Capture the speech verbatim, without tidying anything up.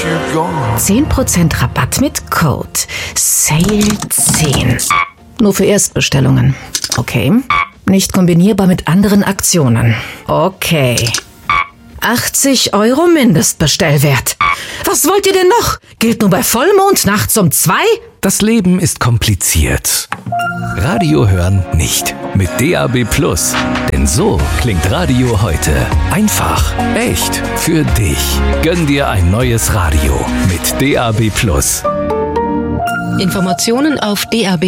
zehn Prozent Rabatt mit Code Sale zehn. Nur für Erstbestellungen. Okay. Nicht kombinierbar mit anderen Aktionen. Okay. achtzig Euro Mindestbestellwert. Was wollt ihr denn noch? Gilt nur bei Vollmond nachts um zwei? Das Leben ist kompliziert. Radio hören nicht. Mit D A B Plus. Denn so klingt Radio heute. Einfach, echt, für dich. Gönn dir ein neues Radio mit D A B Plus. Informationen auf D A B